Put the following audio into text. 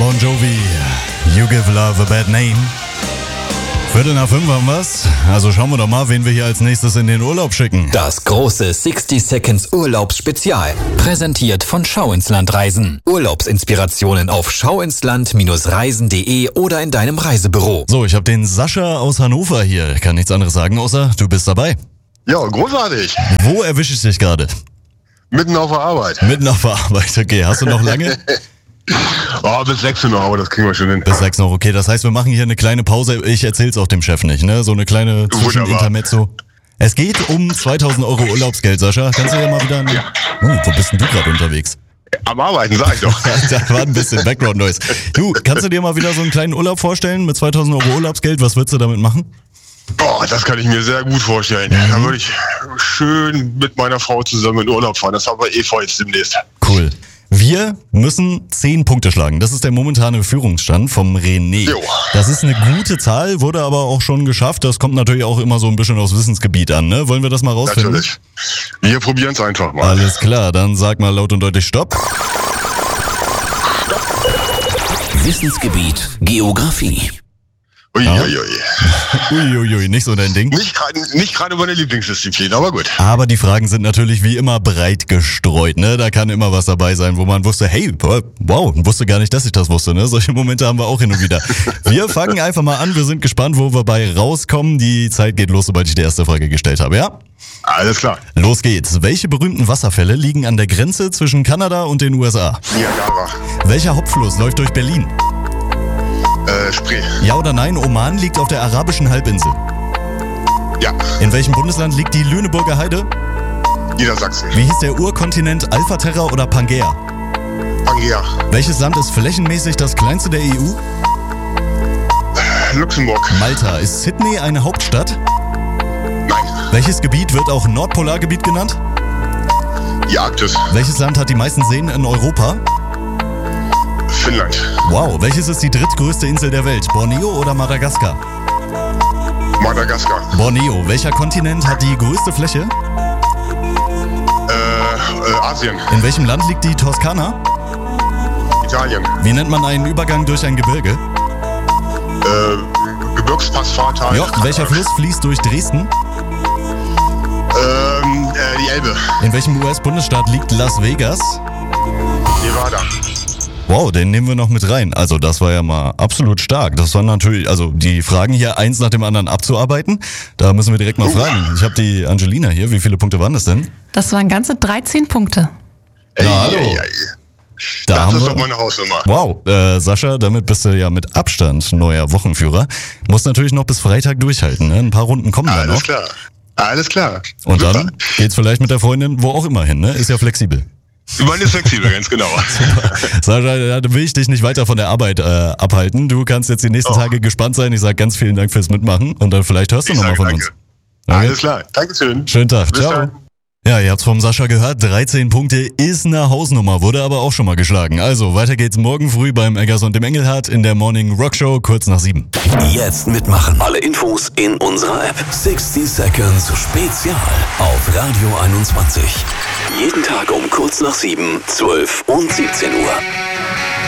Bon Jovi, You Give Love a Bad Name. 4:45 haben wir's. Also schauen wir doch mal, wen wir hier als nächstes in den Urlaub schicken. Das große 60 Seconds Urlaubsspezial. Präsentiert von Schau ins Land Reisen. Urlaubsinspirationen auf schauinsland-reisen.de oder in deinem Reisebüro. So, ich habe den Sascha aus Hannover hier. Kann nichts anderes sagen, außer du bist dabei. Ja, großartig. Wo erwische ich dich gerade? Mitten auf der Arbeit. Mitten auf der Arbeit, okay. Hast du noch lange? Bis 6 Uhr noch, aber das kriegen wir schon hin. Bis 6 noch, okay. Das heißt, wir machen hier eine kleine Pause. Ich erzähl's auch dem Chef nicht, ne? So eine kleine Zwischenintermezzo. Es geht um 2.000 Euro Urlaubsgeld, Sascha. Kannst du ja mal wieder... wo bist denn du gerade unterwegs? Am Arbeiten, sag ich doch. Da war ein bisschen Background-Noise. Du, kannst du dir mal wieder so einen kleinen Urlaub vorstellen mit 2.000 Euro Urlaubsgeld? Was würdest du damit machen? Das kann ich mir sehr gut vorstellen. Da würde ich schön mit meiner Frau zusammen in Urlaub fahren. Das haben wir vor jetzt demnächst. Cool. Wir müssen 10 Punkte schlagen. Das ist der momentane Führungsstand vom René. Jo. Das ist eine gute Zahl, wurde aber auch schon geschafft. Das kommt natürlich auch immer so ein bisschen aufs Wissensgebiet an, ne? Wollen wir das mal rausfinden? Natürlich. Wir probieren es einfach mal. Alles klar, dann sag mal laut und deutlich Stopp. Wissensgebiet Geografie. Uiuiui, nicht so dein Ding. Nicht gerade meine Lieblingsdisziplin, aber gut. Aber die Fragen sind natürlich wie immer breit gestreut, ne? Da kann immer was dabei sein, wo man wusste, hey, wow, wusste gar nicht, dass ich das wusste, ne? Solche Momente haben wir auch hin und wieder. Wir fangen einfach mal an, wir sind gespannt, wo wir bei rauskommen. Die Zeit geht los, sobald ich die erste Frage gestellt habe, ja? Alles klar. Los geht's. Welche berühmten Wasserfälle liegen an der Grenze zwischen Kanada und den USA? Niagara. Welcher Hauptfluss läuft durch Berlin? Spree. Ja oder nein, Oman liegt auf der arabischen Halbinsel. Ja. In welchem Bundesland liegt die Lüneburger Heide? Niedersachsen. Wie hieß der Urkontinent Alpha Terra oder Pangea? Pangea. Welches Land ist flächenmäßig das kleinste der EU? Luxemburg. Malta. Ist Sydney eine Hauptstadt? Nein. Welches Gebiet wird auch Nordpolargebiet genannt? Die Arktis. Welches Land hat die meisten Seen in Europa? Finnland. Wow, welches ist die drittgrößte Insel der Welt? Borneo oder Madagaskar? Madagaskar. Borneo. Welcher Kontinent hat die größte Fläche? Asien. In welchem Land liegt die Toskana? Italien. Wie nennt man einen Übergang durch ein Gebirge? Gebirgspassfahrtal. Ja, welcher Fluss fließt durch Dresden? Die Elbe. In welchem US-Bundesstaat liegt Las Vegas? Nevada. Wow, den nehmen wir noch mit rein. Also das war ja mal absolut stark. Das war natürlich, also die Fragen hier eins nach dem anderen abzuarbeiten. Da müssen wir direkt mal fragen. Ich habe die Angelina hier. Wie viele Punkte waren das denn? Das waren ganze 13 Punkte. hallo. Da das ist doch meine Hausnummer. Wow, Sascha, damit bist du ja mit Abstand neuer Wochenführer. Muss natürlich noch bis Freitag durchhalten. Ne? Ein paar Runden kommen da noch. Alles klar. Und Super. dann geht's vielleicht mit der Freundin wo auch immer hin. Ne? Ist ja flexibel. Man ist flexibel, ganz genau. Sascha, da will ich dich nicht weiter von der Arbeit abhalten. Du kannst jetzt die nächsten Tage gespannt sein. Ich sage ganz vielen Dank fürs Mitmachen und dann vielleicht hörst du nochmal von uns. Okay? Alles klar, Dankeschön. Schönen Tag, Bis ciao. dann. Ja, ihr habt's vom Sascha gehört, 13 Punkte ist eine Hausnummer, wurde aber auch schon mal geschlagen. Also, weiter geht's morgen früh beim Eggers und dem Engelhardt in der Morning Rock Show, kurz nach 7. Jetzt mitmachen. Alle Infos in unserer App. 60 Seconds Spezial auf Radio 21. Jeden Tag um kurz nach 7, 12 und 17 Uhr.